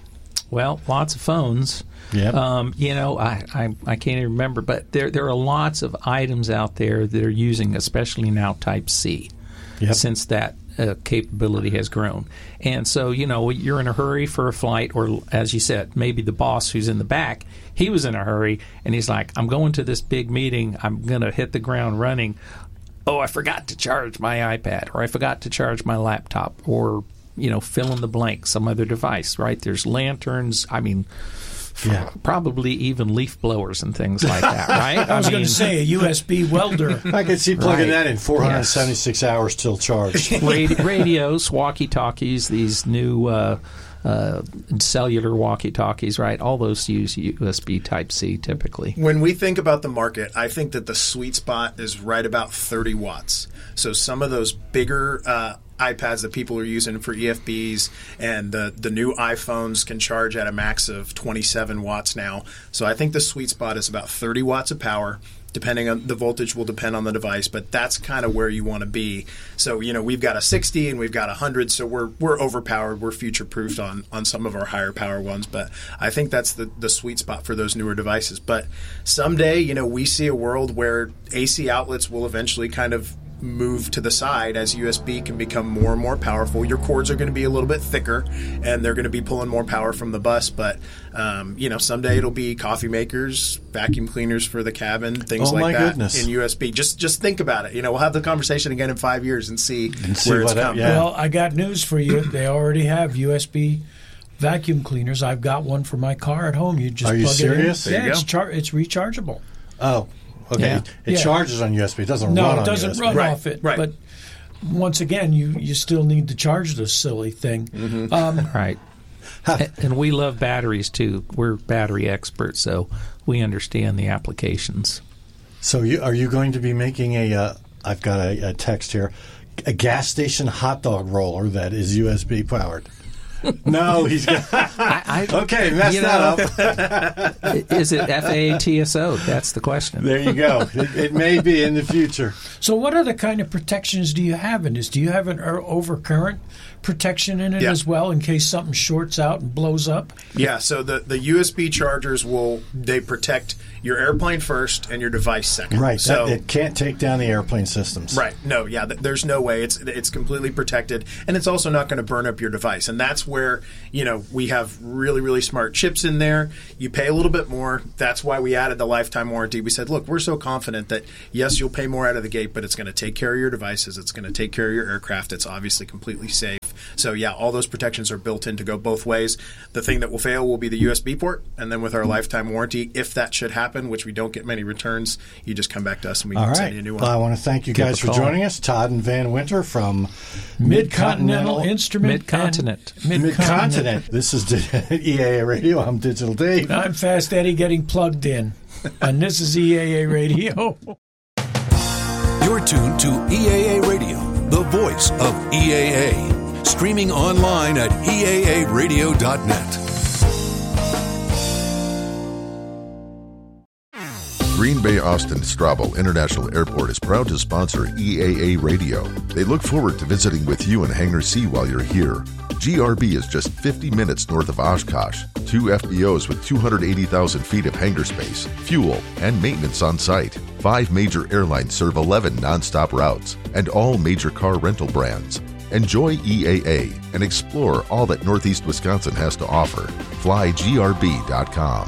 Well, lots of phones. Yep. Um, you know, I, I I can't even remember, but there there are lots of items out there that are using, especially now, Type C, Yep. since that uh, capability has grown. And so, you know, you're in a hurry for a flight, or as you said, maybe the boss who's in the back, he was in a hurry, and he's like, I'm going to this big meeting, I'm going to hit the ground running. Oh, I forgot to charge my iPad, or I forgot to charge my laptop, or, you know, fill in the blank, some other device, right? There's lanterns, I mean, Yeah. probably even leaf blowers and things like that, right? I was mean, going to say a U S B welder. I could see plugging Right. that in four hundred seventy-six hours till charged. radi- radios, walkie-talkies, these new uh, uh, cellular walkie-talkies, right? All those use U S B Type-C typically. When we think about the market, I think that the sweet spot is right about thirty watts. So some of those bigger uh, iPads that people are using for E F Bs and the, the new iPhones can charge at a max of twenty-seven watts now. So I think the sweet spot is about thirty watts of power. Depending on the voltage will depend on the device, but that's kind of where you want to be. So, you know, we've got a sixty and we've got a hundred, so we're we're overpowered, we're future proofed on on some of our higher power ones, but I think that's the the sweet spot for those newer devices. But someday, you know, we see a world where A C outlets will eventually kind of move to the side as U S B can become more and more powerful. Your cords are going to be a little bit thicker and they're going to be pulling more power from the bus, but um, you know, someday it'll be coffee makers, vacuum cleaners for the cabin, things Oh, like my that goodness. in U S B. Just just think about it. You know, we'll have the conversation again in five years and see, And see where it's what- coming. yeah. Well, I got news for you. They already have U S B vacuum cleaners. I've got one for my car at home. You just Are you plug serious? it in. There you yeah, it's, go. char- it's rechargeable. Oh, okay. Yeah. It Yeah. charges on U S B. It doesn't No, run it on doesn't U S B. run Right, off it. right. But once again, you, you still need to charge this silly thing. Mm-hmm. Um, right. and, and we love batteries, too. We're battery experts, so we understand the applications. So you, are you going to be making a, uh, I've got a, a text here, a gas station hot dog roller that is U S B powered? No, he's got. I, I, okay, mess that know, up. Is it F A A T S O? That's the question. There you go. It, it may be in the future. So, what other kind of protections do you have in this? Do you have an overcurrent protection in it yeah. as well, in case something shorts out and blows up? Yeah. So the the U S B chargers will they protect your airplane first and your device second. Right. So that, it can't take down the airplane systems. Right. No. Yeah. Th- there's no way. It's it's completely protected, and it's also not going to burn up your device. And that's where you know we have really really smart chips in there. You pay a little bit more. That's why we added the lifetime warranty. We said, look, we're so confident that yes, you'll pay more out of the gate, but it's going to take care of your devices. It's going to take care of your aircraft. It's obviously completely safe. So yeah, all those protections are built in to go both ways. The thing that will fail will be the U S B port, and then with our lifetime warranty, if that should happen, which we don't get many returns, you just come back to us and we all can right. send you a new one. Well, I want to thank you Give guys for joining us, Todd and Van Winter from Mid-Continental Instrument. Mid-Continent. Mid-Continent. This is E A A Radio. I'm Digital Dave. I'm Fast Eddie getting plugged in. And this is E A A Radio. You're tuned to E A A Radio, the voice of E A A. Streaming online at E A A radio dot net. Green Bay Austin Strabo International Airport is proud to sponsor E A A Radio. They look forward to visiting with you in Hangar C while you're here. G R B is just fifty minutes north of Oshkosh. Two F B Os with two hundred eighty thousand feet of hangar space, fuel, and maintenance on site. Five major airlines serve eleven nonstop routes, and all major car rental brands. Enjoy E A A and explore all that Northeast Wisconsin has to offer. Fly G R B dot com.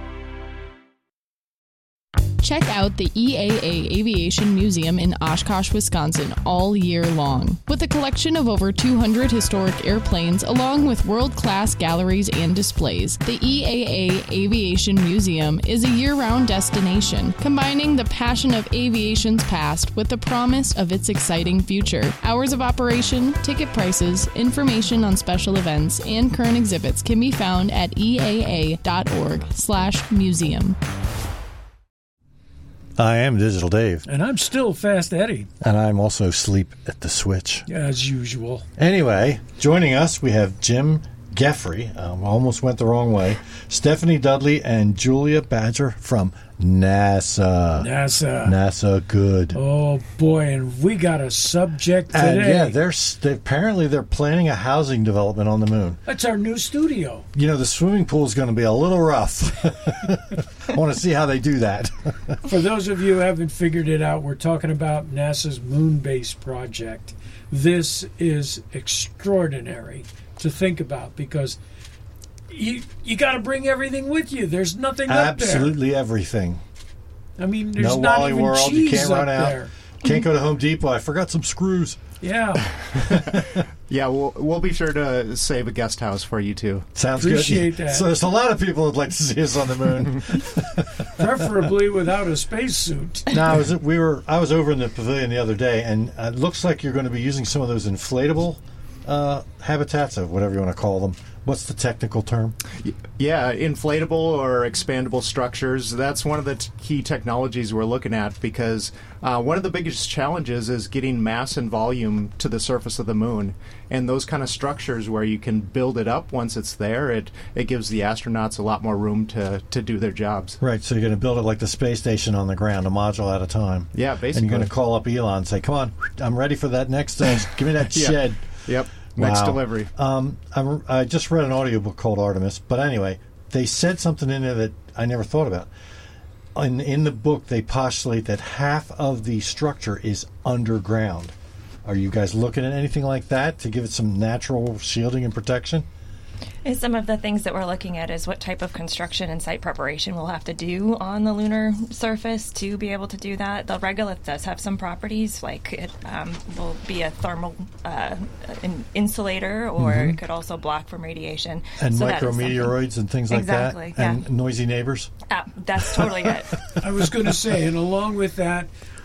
Check out the E A A Aviation Museum in Oshkosh, Wisconsin all year long. With a collection of over two hundred historic airplanes along with world-class galleries and displays, the E A A Aviation Museum is a year-round destination, combining the passion of aviation's past with the promise of its exciting future. Hours of operation, ticket prices, information on special events, and current exhibits can be found at E A A dot org slash museum. I am Digital Dave. And I'm still Fast Eddie. And I'm also Sleep at the Switch. As usual. Anyway, joining us, we have Jim Geffrey. Um, almost went the wrong way. Stephanie Dudley and Julia Badger from NASA. NASA. NASA, good. Oh, boy, and we got a subject today. And yeah, they're, they, apparently they're planning a housing development on the moon. That's our new studio. You know, the swimming pool is going to be a little rough. I want to see how they do that. For those of you who haven't figured it out, we're talking about NASA's moon base project. This is extraordinary to think about because you you got to bring everything with you. There's nothing up there. Absolutely everything. I mean, there's no not Wally even World. cheese You can't up run out. there. Can't go to Home Depot. I forgot some screws. Yeah. Yeah, we'll we'll be sure to save a guest house for you too. Sounds Appreciate good. that. So there's a lot of people who'd like to see us on the moon. Preferably without a spacesuit. No, I was we were I was over in the pavilion the other day, and it looks like you're going to be using some of those inflatable uh, habitats, or whatever you want to call them. What's the technical term? Yeah, inflatable or expandable structures. That's one of the t- key technologies we're looking at because uh, one of the biggest challenges is getting mass and volume to the surface of the moon. And those kind of structures where you can build it up once it's there, it, it gives the astronauts a lot more room to, to do their jobs. Right, so you're going to build it like the space station on the ground, a module at a time. Yeah, basically. And you're going to call up Elon and say, come on, I'm ready for that next uh, give me that yeah. shed. Yep. Next wow. delivery. Um, I, I just read an audiobook called Artemis, but anyway, they said something in there that I never thought about. In, in the book, they postulate that half of the structure is underground. Are you guys looking at anything like that to give it some natural shielding and protection? And some of the things that we're looking at is what type of construction and site preparation we'll have to do on the lunar surface to be able to do that. The regolith does have some properties, like it um, will be a thermal uh, an insulator, or mm-hmm. it could also block from radiation. And so micrometeoroids and things like exactly, that? Yeah. And noisy neighbors? Uh, that's totally it. I was going to say, and along with that,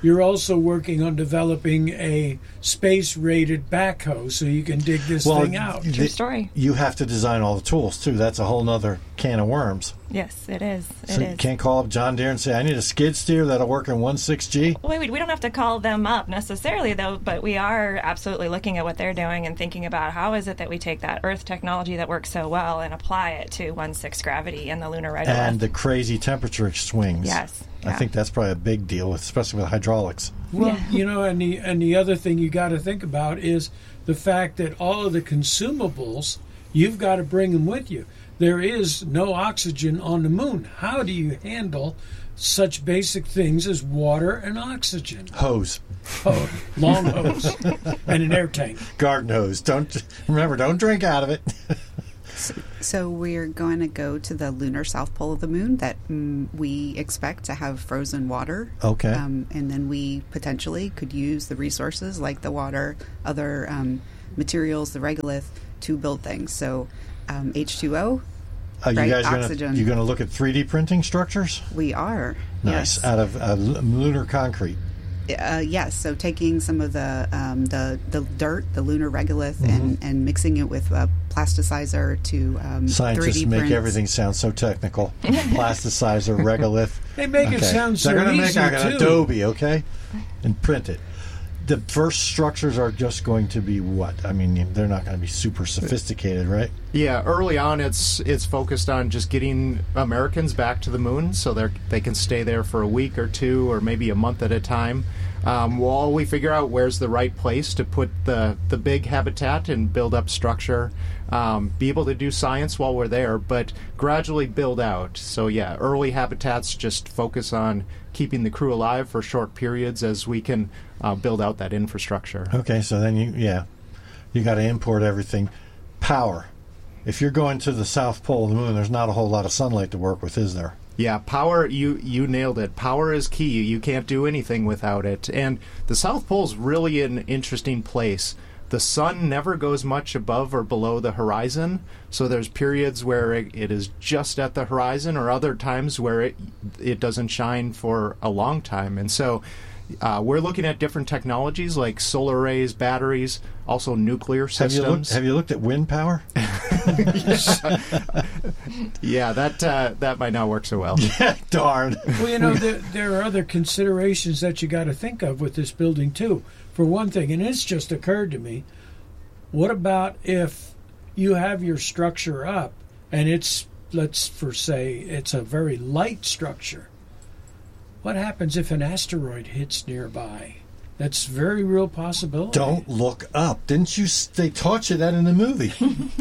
you're also working on developing a space-rated backhoe so you can dig this well, thing out. True story. You have to design all the tools, too. That's a whole other can of worms. Yes, it is. It so is. you can't call up John Deere and say, I need a skid steer that'll work in one six G? Wait, wait, we don't have to call them up necessarily, though, but we are absolutely looking at what they're doing and thinking about how is it that we take that Earth technology that works so well and apply it to one sixth gravity and the lunar regolith. And the crazy temperature swings. Yes. I yeah. think that's probably a big deal, especially with hydraulics. Well, Yeah. you know, and the and the other thing you got to think about is the fact that all of the consumables, you've got to bring them with you. There is no oxygen on the moon. How do you handle such basic things as water and oxygen? Hose. Oh, long hose and an air tank. Garden hose. Don't remember. Don't drink out of it. So, so we're going to go to the lunar south pole of the moon that mm, we expect to have frozen water. Okay. Um, and then we potentially could use the resources like the water, other um, materials, the regolith, to build things. So um, H two O, Uh, you right, guys oxygen. gonna, you going to look at three D printing structures? We are. Nice. Yes. Out of uh, lunar concrete. Uh, yes, so taking some of the um, the, the dirt, the lunar regolith, Mhm. and, and mixing it with a plasticizer to um, Scientists three D make print. everything sound so technical. Plasticizer, regolith. They make it sound so They're gonna easy, make like an too. Adobe, okay, and print it. The first structures are just going to be what? I mean, they're not going to be super sophisticated, right? Yeah, early on, it's it's focused on just getting Americans back to the moon, so they they can stay there for a week or two, or maybe a month at a time, um, while we figure out where's the right place to put the the big habitat and build up structure. Um, be able to do science while we're there, but gradually build out. So yeah, early habitats just focus on keeping the crew alive for short periods as we can uh, build out that infrastructure. Okay, so then you, yeah, you got to import everything. Power. If you're going to the South Pole of the moon, there's not a whole lot of sunlight to work with, is there? Yeah, power, you, you nailed it. Power is key. You can't do anything without it. And the South Pole's really an interesting place. The sun never goes much above or below the horizon, so there's periods where it, it is just at the horizon, or other times where it it doesn't shine for a long time. And so uh, we're looking at different technologies like solar arrays, batteries, also nuclear systems. Have you looked, have you looked at wind power? Yeah, that uh, that might not work so well. Yeah, darn. Well, you know, there, there are other considerations that you got to think of with this building, too. For one thing, and it's just occurred to me, what about if you have your structure up and it's, let's for say, it's a very light structure? What happens if an asteroid hits nearby? That's a very real possibility. Don't look up. Didn't you? s- They taught you that in the movie.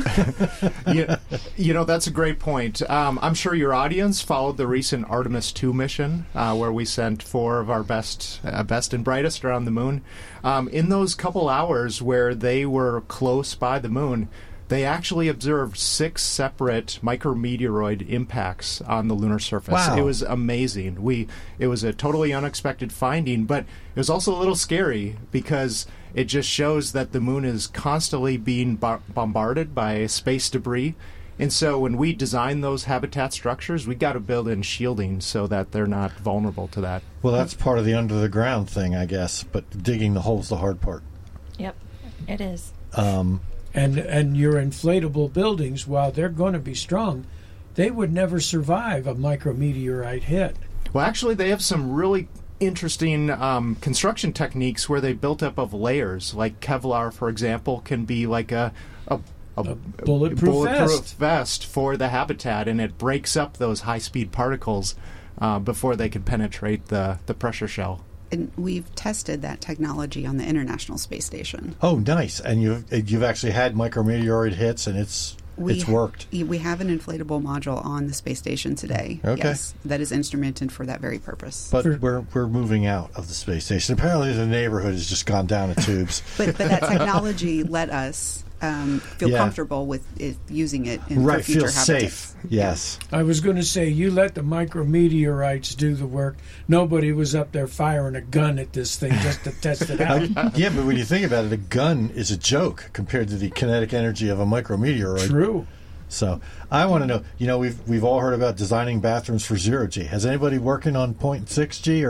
you, you know, that's a great point. Um, I'm sure your audience followed the recent Artemis two mission, uh, where we sent four of our best, uh, best and brightest around the moon. Um, in those couple hours where they were close by the moon, they actually observed six separate micrometeoroid impacts on the lunar surface. Wow. It was amazing. We it was a totally unexpected finding, but it was also a little scary because it just shows that the moon is constantly being bar- bombarded by space debris. And so when we design those habitat structures, we got to build in shielding so that they're not vulnerable to that. Well, that's part of the under the ground thing, I guess. But digging the hole's the hard part. Yep, it is. Um, And and your inflatable buildings, while they're going to be strong, they would never survive a micrometeorite hit. Well, actually, they have some really interesting um, construction techniques where they built up of layers. Like Kevlar, for example, can be like a a, a, A bulletproof bulletproof vest. vest for the habitat, and it breaks up those high-speed particles uh, before they can penetrate the, the pressure shell. And we've tested that technology on the International Space Station. oh, nice. And you've you've actually had micrometeoroid hits, and it's We it's worked. We have an inflatable module on the space station today. Okay. Yes, that is instrumented for that very purpose. But we're we're moving out of the space station. Apparently, the neighborhood has just gone down the tubes. But but that technology let us um, feel Yeah. comfortable with it, using it in Right, for future feel habitats. safe. Yes. I was going to say, you let the micrometeorites do the work. Nobody was up there firing a gun at this thing just to test it out. Yeah, but when you think about it, a gun is a joke compared to the kinetic energy of a micrometeoroid. True. So I want to know. You know, we've we've all heard about designing bathrooms for zero G. Has anybody working on point six G or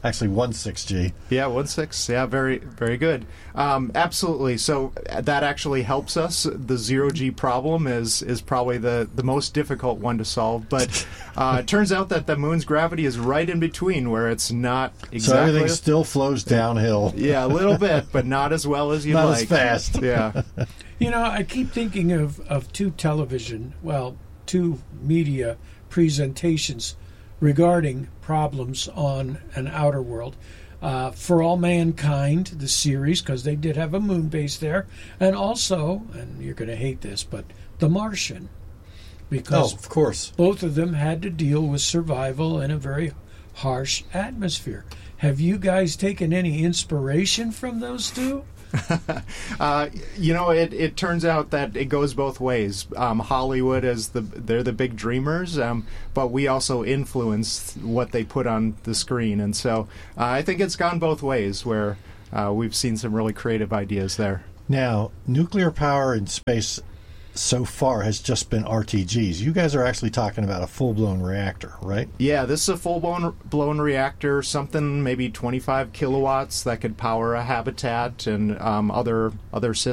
Actually, one six G. Yeah, one six. Yeah, very, very good. Um, absolutely. So uh, that actually helps us. The zero G problem is is probably the, the most difficult one to solve. But uh, it turns out that the moon's gravity is right in between, where it's not exactly. So everything still flows downhill. Yeah, a little bit, but not as well as you'd not like. Not as fast. Yeah. You know, I keep thinking of, of two television, well, two media presentations regarding problems on an outer world. Uh, For All Mankind, the series, because they did have a moon base there, and also, and you're going to hate this, but The Martian. Because oh, of course. Both of them had to deal with survival in a very harsh atmosphere. Have you guys taken any inspiration from those two? uh, you know, it, it turns out that it goes both ways. Um, Hollywood is the they're the big dreamers, um, but we also influence what they put on the screen, and so uh, I think it's gone both ways. Where uh, we've seen some really creative ideas there. Now, nuclear power in space so far has just been R T Gs. You guys are actually talking about a full-blown reactor, right? Yeah, this is a full-blown blown reactor, something maybe twenty-five kilowatts that could power a habitat and um, other other systems.